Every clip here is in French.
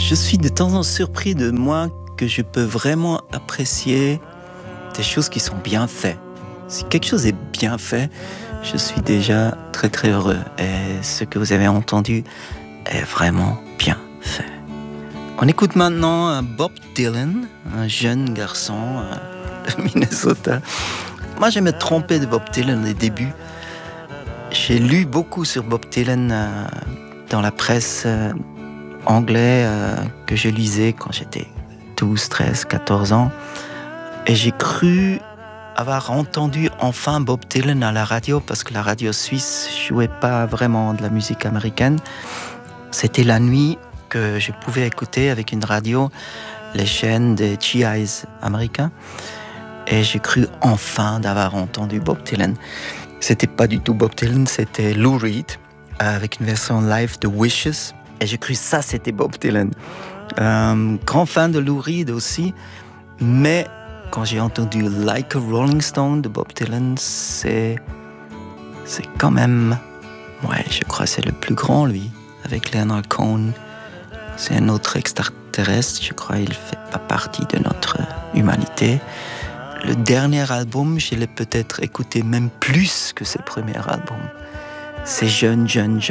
Je suis de temps en temps surpris de moi que je peux vraiment apprécier des choses qui sont bien faites. Si quelque chose est bien fait, je suis déjà très très heureux. Et ce que vous avez entendu est vraiment bien fait. On écoute maintenant Bob Dylan, un jeune garçon de Minnesota. Moi, je me trompais de Bob Dylan au début. J'ai lu beaucoup sur Bob Dylan dans la presse anglaise que je lisais quand j'étais 12, 13, 14 ans. Et j'ai cru avoir entendu enfin Bob Dylan à la radio parce que la radio suisse jouait pas vraiment de la musique américaine. C'était la nuit que je pouvais écouter avec une radio les chaînes des GIs américains. Et j'ai cru enfin d'avoir entendu Bob Dylan. C'était pas du tout Bob Dylan, c'était Lou Reed avec une version live de Wishes. Et j'ai cru ça c'était Bob Dylan. Grand fan de Lou Reed aussi, mais quand j'ai entendu Like a Rolling Stone de Bob Dylan, c'est quand même, ouais, je crois que c'est le plus grand lui, avec Leonard Cohen. C'est un autre extraterrestre, je crois, il fait pas partie de notre humanité. Le dernier album, je l'ai peut-être écouté même plus que ses premiers albums. C'est jeune,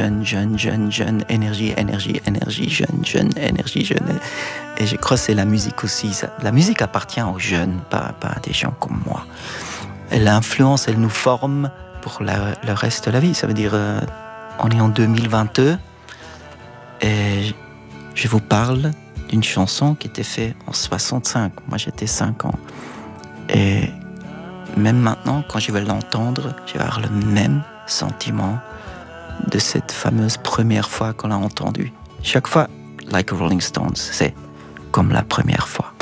énergie, jeune, énergie, jeune. Et je crois que c'est la musique aussi. La musique appartient aux jeunes, pas à des gens comme moi. Elle influence, elle nous forme pour le reste de la vie. Ça veut dire, on est en 2022 et je vous parle d'une chanson qui était faite en 65. Moi, j'étais 5 ans. Et même maintenant, quand je vais l'entendre, je vais avoir le même sentiment de cette fameuse première fois qu'on l'a entendu. Chaque fois, Like a Rolling Stones, c'est comme la première fois.